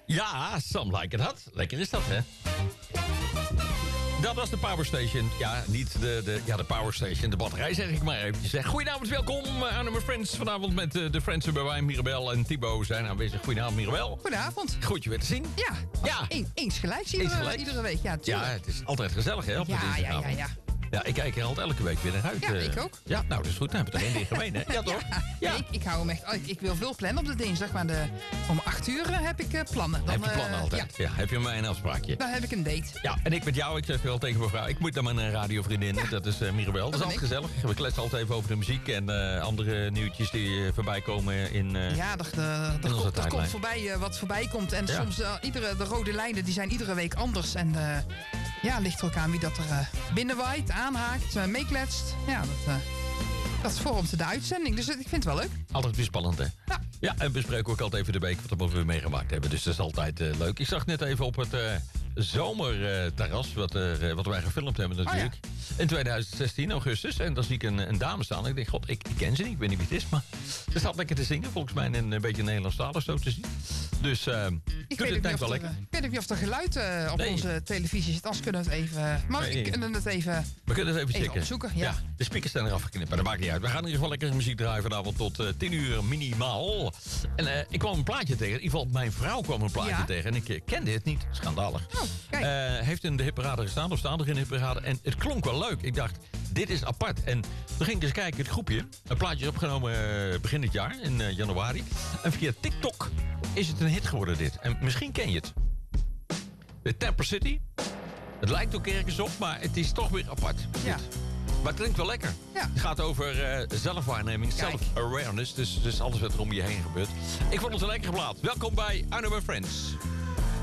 Ja, some like it hot. Lekker is dat, hè? Dat was de Power Station. Ja, niet de Power Station, de batterij zeg ik maar eventjes. Goedenavond, welkom aan mijn friends. Vanavond met de friends bij mij, Mirabel en Thibaut zijn aanwezig. Goedenavond, Mirabel. Goedenavond. Goed je weer te zien. Ja. Eens gelijk zien we iedere week. Ja, tuurlijk. Ja, het is altijd gezellig, hè? Op de dinsdagavond. Ja. Ja, ik kijk er altijd elke week weer naar uit. Ja, ik ook. Ja, nou, dat is goed. Dan hebben we het er één ding gemeen, hè? Ja, toch? Ja. Nee, ik hou hem echt... Ik wil veel plannen op de dinsdag, maar om 8 uur heb ik plannen. Dan, heb je plannen altijd? Ja. Heb je mij een afspraakje? Dan heb ik een date. Ja, en ik met jou. Ik zeg wel tegen mevrouw, ik moet naar mijn radiovriendin. Ja. Dat is Mirabel. Dat is altijd gezellig. We kletsen altijd even over de muziek en andere nieuwtjes die voorbij komen in er komt voorbij wat voorbij komt. En soms de rode lijnen die zijn iedere week anders. En ligt er ook aan wie dat er binnenwaait, aanhaakt, meekletst. Ja, dat vormt de uitzending. Dus ik vind het wel leuk. Altijd weer spannend, hè? Ja. Ja, en bespreken ook altijd even de week wat we meegemaakt hebben. Dus dat is altijd leuk. Ik zag net even op het zomerterras wat wij gefilmd hebben natuurlijk. Oh, ja. In 2016, augustus. En dan zie ik een dame staan. Ik denk, god, ik ken ze niet. Ik weet niet wie het is. Maar ze staat lekker te zingen. Volgens mij een beetje Nederlandstalig zo te zien. Dus ik weet niet of er geluid op onze televisie zit. Anders kunnen we het even... Maar we kunnen het even... We kunnen het even checken. Opzoeken. Ja. De speakers zijn eraf geknipt. Maar dat maakt niet uit. We gaan in ieder geval lekker muziek draaien vanavond tot 10 uur minimaal. En ik kwam een plaatje tegen. In ieder geval, mijn vrouw kwam een plaatje tegen. En ik kende het niet. Schandalig. Oh, kijk. Heeft in de hitparade gestaan. Of staan er in de hitparade. En het klonk wel leuk. Ik dacht, dit is apart. En toen ging ik dus kijken, het groepje. Een plaatje is opgenomen begin dit jaar. In januari. En via TikTok is het een hit geworden dit. En misschien ken je het. De Tamper City. Het lijkt ook ergens op, maar het is toch weer apart. Ja. Maar het klinkt wel lekker. Ja. Het gaat over zelfwaarneming, self-awareness. Dus alles wat er om je heen gebeurt. Ik vond het een lekkere plaat. Welkom bij I Know My Friends.